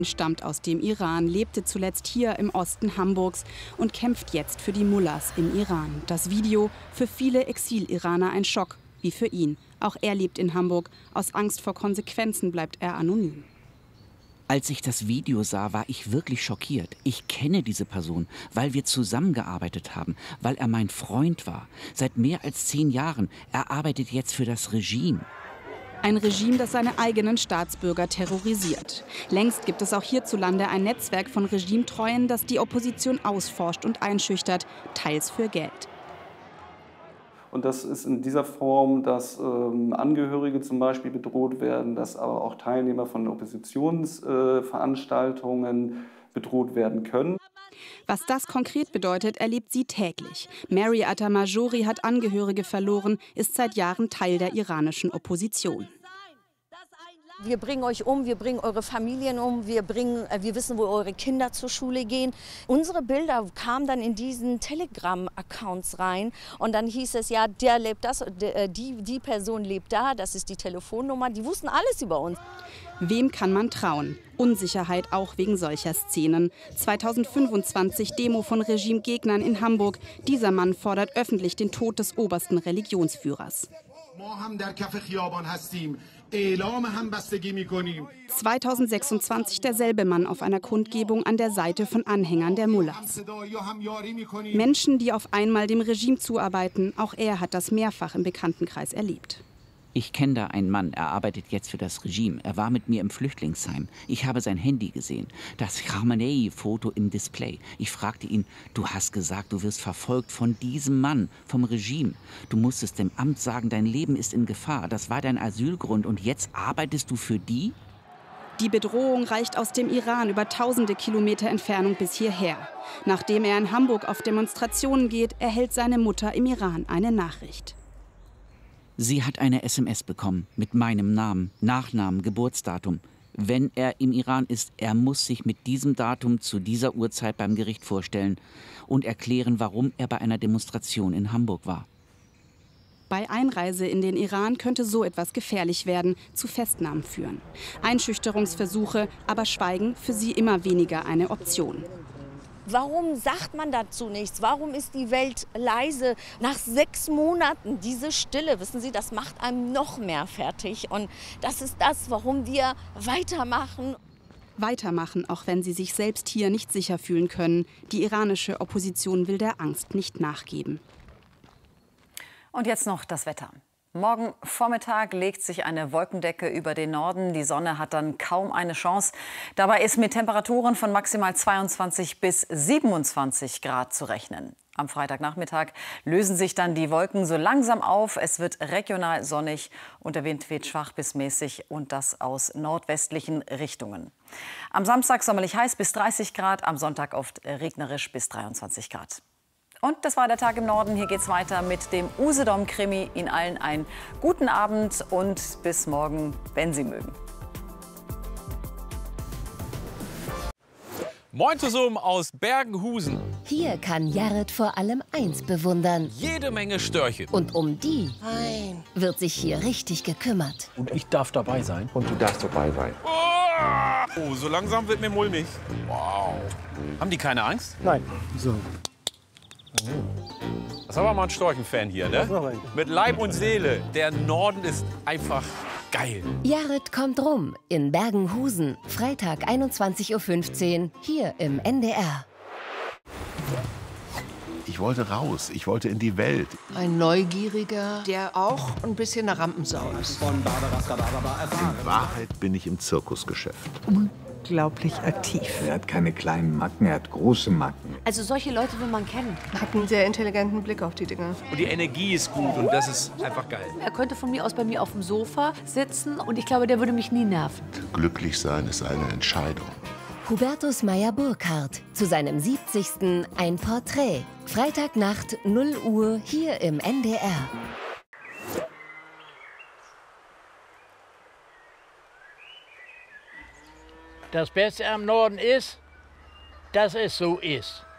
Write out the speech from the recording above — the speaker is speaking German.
Stammt aus dem Iran, lebte zuletzt hier im Osten Hamburgs und kämpft jetzt für die Mullahs im Iran. Das Video für viele Exil-Iraner ein Schock, wie für ihn. Auch er lebt in Hamburg. Aus Angst vor Konsequenzen bleibt er anonym. Als ich das Video sah, war ich wirklich schockiert. Ich kenne diese Person, weil wir zusammengearbeitet haben, weil er mein Freund war. Seit mehr als 10 Jahren. Er arbeitet jetzt für das Regime. Ein Regime, das seine eigenen Staatsbürger terrorisiert. Längst gibt es auch hierzulande ein Netzwerk von Regimetreuen, das die Opposition ausforscht und einschüchtert, teils für Geld. Und das ist in dieser Form, dass Angehörige zum Beispiel bedroht werden, dass aber auch Teilnehmer von Oppositionsveranstaltungen bedroht werden können. Was das konkret bedeutet, erlebt sie täglich. Mary Atamajori hat Angehörige verloren, ist seit Jahren Teil der iranischen Opposition. Wir bringen euch um, wir bringen eure Familien um, wir wissen, wo eure Kinder zur Schule gehen. Unsere Bilder kamen dann in diesen Telegram-Accounts rein und dann hieß es, ja, der lebt das, die Person lebt da, das ist die Telefonnummer, die wussten alles über uns. Wem kann man trauen? Unsicherheit auch wegen solcher Szenen. 2025 Demo von Regimegegnern in Hamburg. Dieser Mann fordert öffentlich den Tod des obersten Religionsführers. 2026 derselbe Mann auf einer Kundgebung an der Seite von Anhängern der Mullahs. Menschen, die auf einmal dem Regime zuarbeiten, auch er hat das mehrfach im Bekanntenkreis erlebt. Ich kenne da einen Mann, er arbeitet jetzt für das Regime. Er war mit mir im Flüchtlingsheim. Ich habe sein Handy gesehen. Das Khamenei-Foto im Display. Ich fragte ihn, du hast gesagt, du wirst verfolgt von diesem Mann, vom Regime. Du musstest dem Amt sagen, dein Leben ist in Gefahr. Das war dein Asylgrund und jetzt arbeitest du für die? Die Bedrohung reicht aus dem Iran über tausende Kilometer Entfernung bis hierher. Nachdem er in Hamburg auf Demonstrationen geht, erhält seine Mutter im Iran eine Nachricht. Sie hat eine SMS bekommen mit meinem Namen, Nachnamen, Geburtsdatum. Wenn er im Iran ist, er muss sich mit diesem Datum zu dieser Uhrzeit beim Gericht vorstellen und erklären, warum er bei einer Demonstration in Hamburg war. Bei Einreise in den Iran könnte so etwas gefährlich werden, zu Festnahmen führen. Einschüchterungsversuche, aber Schweigen für sie immer weniger eine Option. Warum sagt man dazu nichts? Warum ist die Welt leise? Nach 6 Monaten diese Stille, wissen Sie, das macht einem noch mehr fertig. Und das ist das, warum wir weitermachen. Weitermachen, auch wenn sie sich selbst hier nicht sicher fühlen können. Die iranische Opposition will der Angst nicht nachgeben. Und jetzt noch das Wetter. Morgen Vormittag legt sich eine Wolkendecke über den Norden. Die Sonne hat dann kaum eine Chance. Dabei ist mit Temperaturen von maximal 22 bis 27 Grad zu rechnen. Am Freitagnachmittag lösen sich dann die Wolken so langsam auf. Es wird regional sonnig und der Wind weht schwach bis mäßig und das aus nordwestlichen Richtungen. Am Samstag sommerlich heiß bis 30 Grad, am Sonntag oft regnerisch bis 23 Grad. Und das war der Tag im Norden. Hier geht's weiter mit dem Usedom-Krimi. Ihnen allen einen guten Abend und bis morgen, wenn Sie mögen. Moin zusammen aus Bergenhusen. Hier kann Jared vor allem eins bewundern. Jede Menge Störche. Und um die wird sich hier richtig gekümmert. Und ich darf dabei sein. Und du darfst dabei sein. Oh, so langsam wird mir mulmig. Wow. Haben die keine Angst? Nein. So. Das ist aber mal ein Storchenfan hier, ne? Mit Leib und Seele. Der Norden ist einfach geil. Jared kommt rum in Bergenhusen. Freitag 21:15 Uhr hier im NDR. Ich wollte raus, ich wollte in die Welt. Ein Neugieriger, der auch ein bisschen eine Rampensau ist. In Wahrheit bin ich im Zirkusgeschäft. Unglaublich aktiv. Er hat keine kleinen Macken, er hat große Macken. Also solche Leute will man kennen. Hat einen sehr intelligenten Blick auf die Dinge. Und die Energie ist gut und das ist einfach geil. Er könnte von mir aus bei mir auf dem Sofa sitzen und ich glaube, der würde mich nie nerven. Glücklich sein ist eine Entscheidung. Hubertus Meyer-Burkhardt zu seinem 70. ein Porträt. Freitagnacht 0 Uhr hier im NDR. Das Beste am Norden ist, dass es so ist.